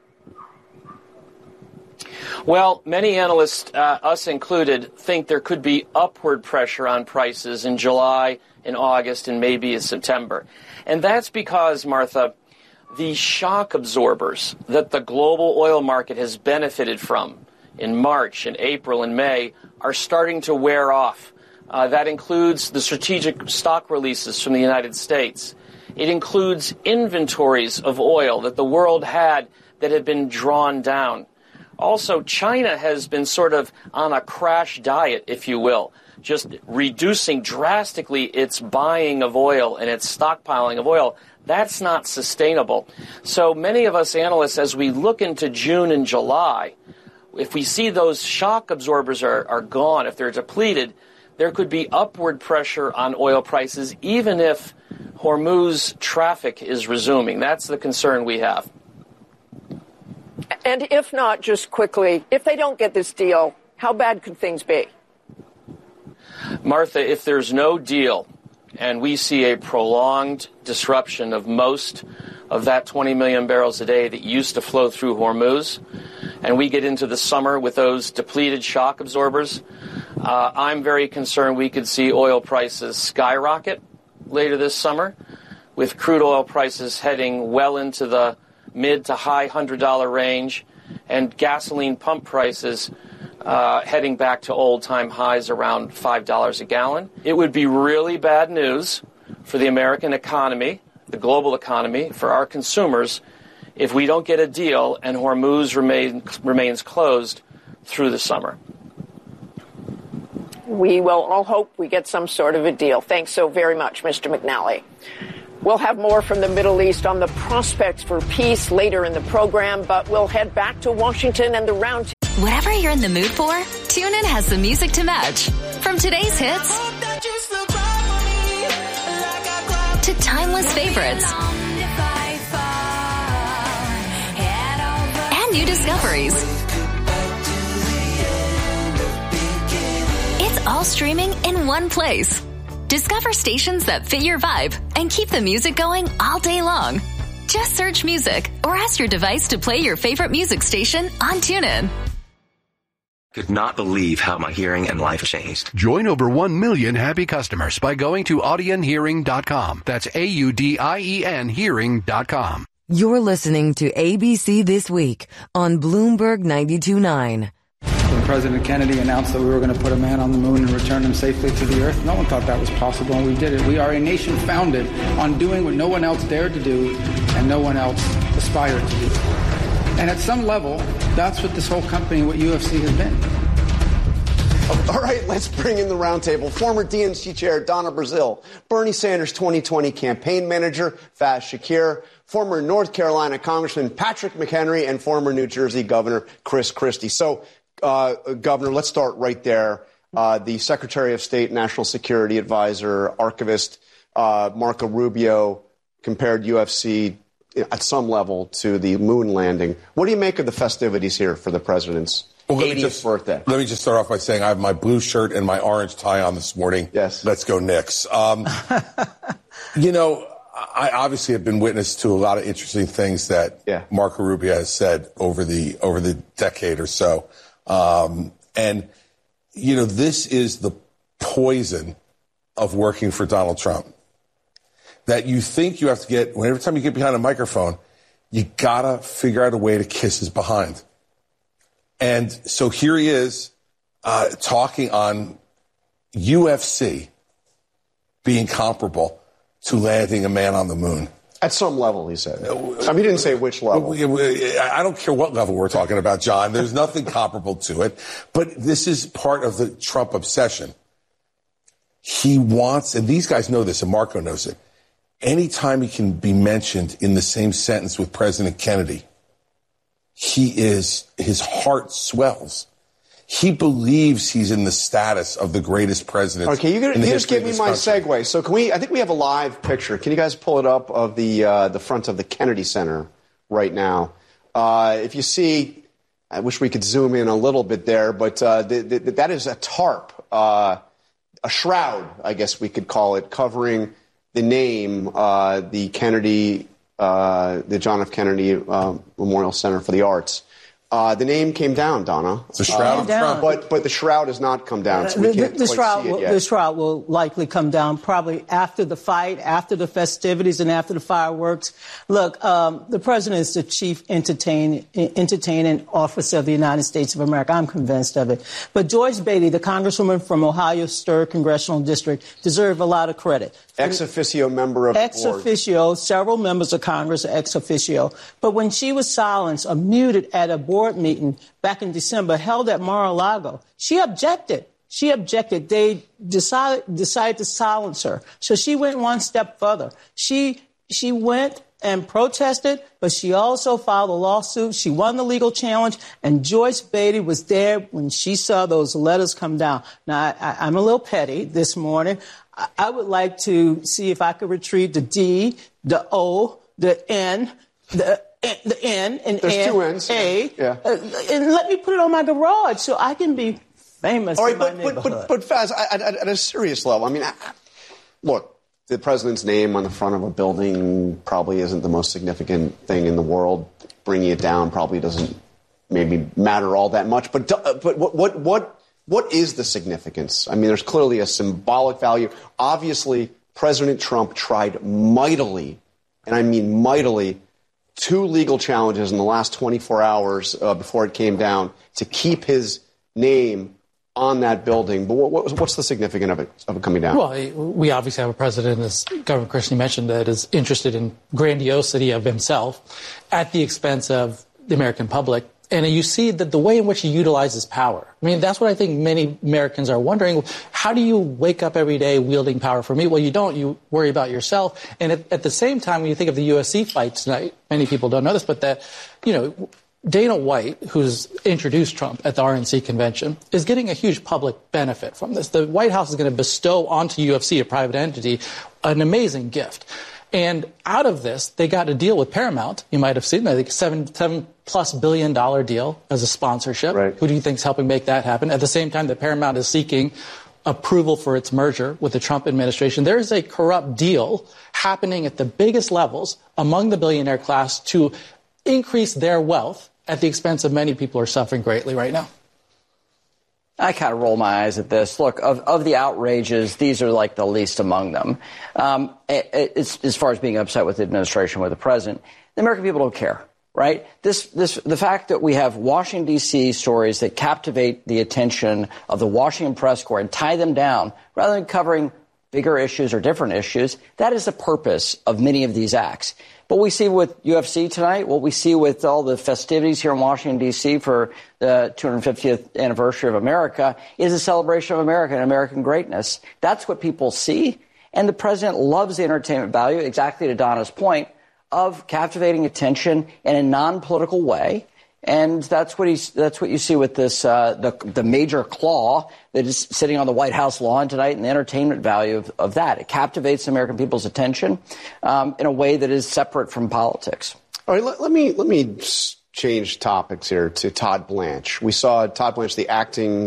Well, many analysts, uh, us included, think there could be upward pressure on prices in July, in August, and maybe in September. And that's because, Martha, the shock absorbers that the global oil market has benefited from in March and April and May are starting to wear off. Uh, that includes the strategic stock releases from the United States. It includes inventories of oil that the world had that had been drawn down. Also, China has been sort of on a crash diet, if you will, just reducing drastically its buying of oil and its stockpiling of oil. That's not sustainable. So many of us analysts, as we look into June and July, if we see those shock absorbers are, are gone, if they're depleted, there could be upward pressure on oil prices, even if Hormuz traffic is resuming. That's the concern we have. And if not, just quickly, if they don't get this deal, how bad could things be? Martha, if there's no deal and we see a prolonged disruption of most of that twenty million barrels a day that used to flow through Hormuz, and we get into the summer with those depleted shock absorbers, uh, I'm very concerned we could see oil prices skyrocket later this summer, with crude oil prices heading well into the mid to high one hundred dollar range, and gasoline pump prices uh, heading back to old-time highs around five dollars a gallon. It would be really bad news for the American economy, the global economy, for our consumers, if we don't get a deal and Hormuz remain, remains closed through the summer. We will all hope we get some sort of a deal. Thanks so very much, Mister McNally. We'll have more from the Middle East on the prospects for peace later in the program, but we'll head back to Washington and the round. Whatever you're in the mood for, TuneIn has the music to match. From today's hits to timeless favorites and new discoveries. It's all streaming in one place. Discover stations that fit your vibe and keep the music going all day long. Just search music or ask your device to play your favorite music station on TuneIn. Could not believe how my hearing and life changed. Join over one million happy customers by going to audien hearing dot com. That's A U D I E N hearing dot com. You're listening to A B C This Week on Bloomberg ninety-two point nine. When President Kennedy announced that we were going to put a man on the moon and return him safely to the earth, no one thought that was possible, and we did it. We are a nation founded on doing what no one else dared to do and no one else aspired to do. And at some level, that's what this whole company, what U F C has been. All right, let's bring in the roundtable. Former D N C chair Donna Brazile, Bernie Sanders' twenty twenty campaign manager Faz Shakir, former North Carolina Congressman Patrick McHenry, and former New Jersey Governor Chris Christie. So, uh, Governor, let's start right there. Uh, the Secretary of State, National Security Advisor, archivist uh, Marco Rubio compared U F C at some level to the moon landing. What do you make of the festivities here for the president's well, eightieth just, birthday? Let me just start off by saying I have my blue shirt and my orange tie on this morning. Yes. Let's go Knicks. Um, you know, I obviously have been witness to a lot of interesting things that yeah. Marco Rubio has said over the over the decade or so. Um, and, you know, this is the poison of working for Donald Trump. That you think you have to get, every time you get behind a microphone, you gotta figure out a way to kiss his behind. And so here he is, uh, talking on U F C being comparable to landing a man on the moon. At some level, he said. I mean, he didn't say which level. I don't care what level we're talking about, John. There's nothing comparable to it. But this is part of the Trump obsession. He wants, and these guys know this, and Marco knows it, anytime he can be mentioned in the same sentence with President Kennedy, he is, his heart swells. He believes he's in the status of the greatest president. Okay, you, in the you just gave me my country. segue. So can we? I think we have a live picture. Can you guys pull it up of the uh, the front of the Kennedy Center right now? Uh, if you see, I wish we could zoom in a little bit there, but uh, the, the, that is a tarp, uh, a shroud, I guess we could call it, covering the name, uh, the Kennedy, uh, the John F. Kennedy uh, Memorial Center for the Arts. Uh, the name came down, Donna. It's a shroud uh, of Trump. But, but the shroud has not come down, so we the, can't the, quite shroud see it will, yet. the shroud will likely come down probably after the fight, after the festivities, and after the fireworks. Look, um, the president is the chief entertain, entertaining officer of the United States of America. I'm convinced of it. But Joyce Beatty, the congresswoman from Ohio's third congressional district, deserves a lot of credit. Ex officio member of ex the board. Ex officio, several members of Congress are ex officio. But when she was silenced or muted at a board meeting back in December held at Mar-a-Lago, she objected. She objected. They decided, decided to silence her. So she went one step further. She, she went and protested, but she also filed a lawsuit. She won the legal challenge, and Joyce Beatty was there when she saw those letters come down. Now, I, I, I'm a little petty this morning. I, I would like to see if I could retrieve the D, the O, the N, the the N and There's N, two N's. A, yeah. uh, and let me put it on my garage so I can be famous All right, in my but, neighborhood. but, but, but Faz, at, at, at a serious level, I mean, I, look, the president's name on the front of a building probably isn't the most significant thing in the world. Bringing it down probably doesn't maybe matter all that much. But but what what what what is the significance? I mean, there's clearly a symbolic value. Obviously, President Trump tried mightily, and I mean mightily, two legal challenges in the last twenty-four hours uh, before it came down to keep his name on that building. But what, what, what's the significance of it, of it coming down? Well, we obviously have a president, as Governor Christie mentioned, that is interested in grandiosity of himself at the expense of the American public. And you see that the way in which he utilizes power. I mean, that's what I think many Americans are wondering. How do you wake up every day wielding power? For me, well, you don't. You worry about yourself. And at, at the same time, when you think of the U F C fight tonight, many people don't know this, but that, you know, Dana White, who's introduced Trump at the R N C convention, is getting a huge public benefit from this. The White House is going to bestow onto U F C, a private entity, an amazing gift. And out of this, they got a deal with Paramount. You might have seen that, like seven, seven plus billion dollar deal as a sponsorship. Right. Who do you think is helping make that happen? At the same time that Paramount is seeking approval for its merger with the Trump administration, there is a corrupt deal happening at the biggest levels among the billionaire class to increase their wealth at the expense of many people who are suffering greatly right now. I kind of roll my eyes at this. Look, of, of the outrages, these are like the least among them. Um, it, it's, as far as being upset with the administration, with the president, the American people don't care, right? This, this, the fact that we have Washington, D C stories that captivate the attention of the Washington press corps and tie them down rather than covering bigger issues or different issues, that is the purpose of many of these acts. What we see with U F C tonight, what we see with all the festivities here in Washington, D C for the two hundred fiftieth anniversary of America is a celebration of America and American greatness. That's what people see. And the president loves the entertainment value, exactly to Donna's point, of captivating attention in a non-political way. And that's what he's, that's what you see with this, uh, the, the major claw that is sitting on the White House lawn tonight, and the entertainment value of, of that. It captivates the American people's attention um, in a way that is separate from politics. All right, let, let me let me change topics here to Todd Blanche. We saw Todd Blanche, the acting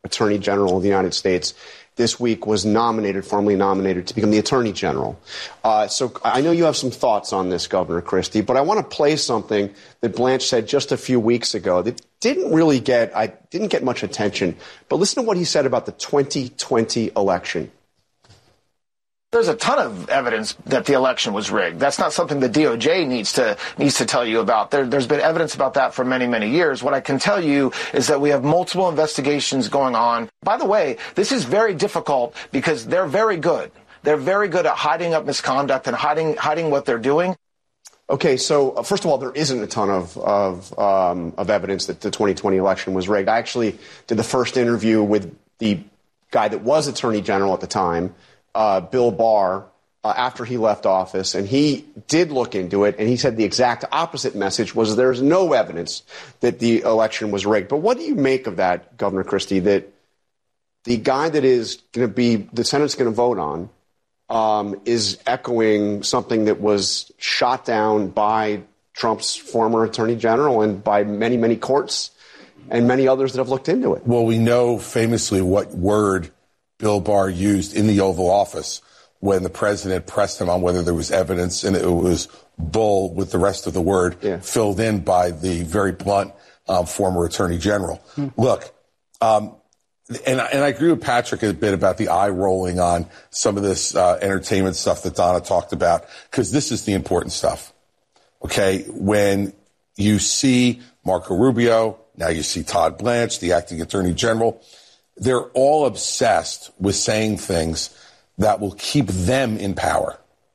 Attorney General of the United States, this week was nominated, formally nominated, to become the Attorney General. Uh, so I know you have some thoughts on this, Governor Christie, but I want to play something that Blanche said just a few weeks ago that didn't really get, I didn't get much attention. But listen to what he said about the twenty twenty election. There's a ton of evidence that the election was rigged. That's not something the D O J needs to needs to tell you about. There, there's been evidence about that for many, many years. What I can tell you is that we have multiple investigations going on. By the way, this is very difficult because they're very good. They're very good at hiding up misconduct and hiding hiding what they're doing. Okay, so uh, first of all, there isn't a ton of of, um, of evidence that the twenty twenty election was rigged. I actually did the first interview with the guy that was Attorney General at the time, Uh, Bill Barr, uh, after he left office, and he did look into it, and he said the exact opposite message was there's no evidence that the election was rigged. But what do you make of that, Governor Christie, that the guy that is going to be, the Senate's going to vote on, um, is echoing something that was shot down by Trump's former Attorney General and by many, many courts and many others that have looked into it? Well, we know famously what word Bill Barr used in the Oval Office when the president pressed him on whether there was evidence, and it was bull with the rest of the word yeah. filled in by the very blunt um, former Attorney General. Hmm. Look, um, and, and I agree with Patrick a bit about the eye rolling on some of this uh, entertainment stuff that Donna talked about, because this is the important stuff. Okay, when you see Marco Rubio, now you see Todd Blanche, the acting Attorney General, they're all obsessed with saying things that will keep them in power.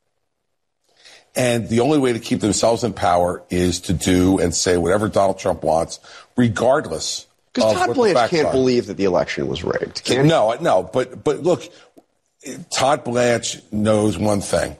And the only way to keep themselves in power is to do and say whatever Donald Trump wants, regardless Because of Todd what Blanche the facts can't are. believe that the election was rigged, can he? No, no, but but look, Todd Blanche knows one thing.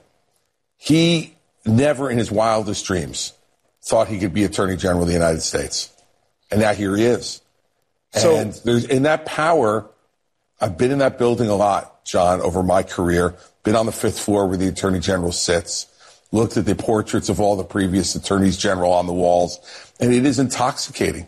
He never in his wildest dreams thought he could be Attorney General of the United States. And now here he is. So, and there's in that power, I've been in that building a lot, John, over my career, been on the fifth floor where the Attorney General sits, looked at the portraits of all the previous Attorneys General on the walls, and it is intoxicating.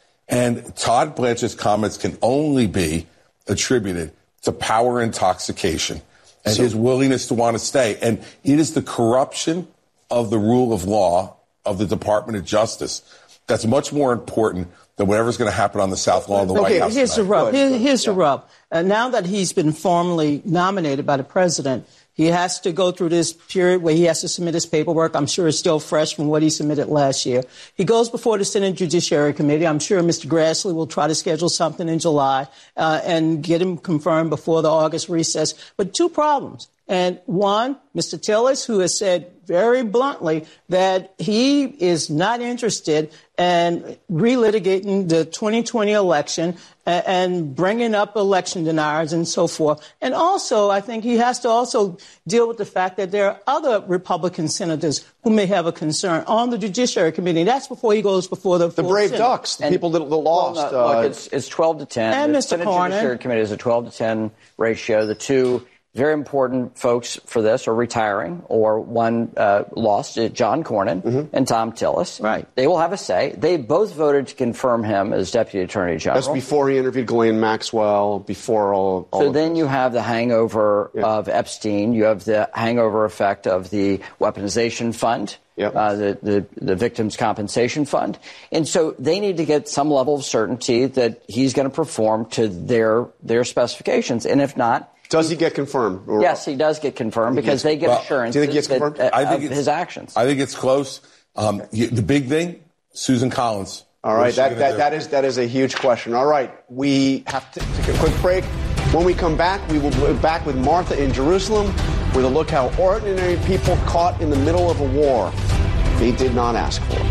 And Todd Blanche's comments can only be attributed to power intoxication and So- his willingness to want to stay. And it is the corruption of the rule of law of the Department of Justice that's much more important than whatever's going to happen on the South Lawn of the okay, White House. here's the tonight. rub. Here, here's the rub. Uh, now that he's been formally nominated by the president, he has to go through this period where he has to submit his paperwork. I'm sure it's still fresh from what he submitted last year. He goes before the Senate Judiciary Committee. I'm sure Mister Grassley will try to schedule something in July uh, and get him confirmed before the August recess. But two problems. And one, Mister Tillis, who has said very bluntly that he is not interested in relitigating the twenty twenty election and, and bringing up election deniers and so forth. And also, I think he has to also deal with the fact that there are other Republican senators who may have a concern on the Judiciary Committee. That's before he goes before the The full Brave Senate. Ducks, the And- people that, that lost. Well, no, uh, look, it's, it's twelve to ten. And the Mister Senate Cornyn. Judiciary Committee is a twelve to ten ratio. The two very important folks for this are retiring, or one uh, lost, uh, John Cornyn Mm-hmm. and Tom Tillis. Right. They will have a say. They both voted to confirm him as Deputy Attorney General. That's before he interviewed Ghislaine Maxwell, before all, all So of then this. you have the hangover Yeah. of Epstein. You have the hangover effect of the weaponization fund, Yep. uh, the, the, the victims' compensation fund. And so they need to get some level of certainty that he's going to perform to their their specifications. And if not, Does he get confirmed? Or- yes, he does get confirmed because they get Well, assurance do you think he gets that- confirmed? that- I think of it's- his actions. I think it's close. Um, you, the big thing, Susan Collins. All What right, is she that, gonna that, do? that is that is a huge question. All right, we have to take a quick break. When we come back, we will be back with Martha in Jerusalem with a look how ordinary people caught in the middle of a war they did not ask for.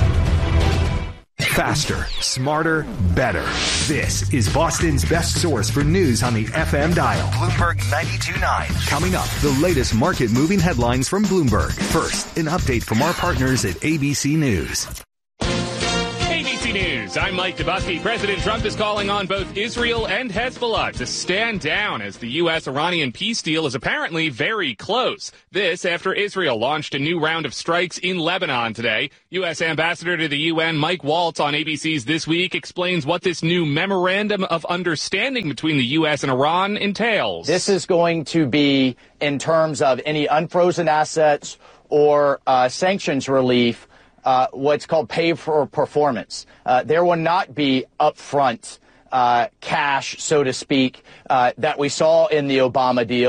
Faster, smarter, better. This is Boston's best source for news on the F M dial. Bloomberg ninety-two point nine. Coming up, the latest market-moving headlines from Bloomberg. First, an update from our partners at A B C News. A B C News. News. I'm Mike Dubusky. President Trump is calling on both Israel and Hezbollah to stand down as the U S Iranian peace deal is apparently very close. This after Israel launched a new round of strikes in Lebanon today. U S Ambassador to the U N Mike Waltz on A B C's This Week explains what this new memorandum of understanding between the U S and Iran entails. This is going to be in terms of any unfrozen assets or uh, sanctions relief, uh, what's called pay for performance. Uh, there will not be upfront uh, cash, so to speak, uh, that we saw in the Obama deal.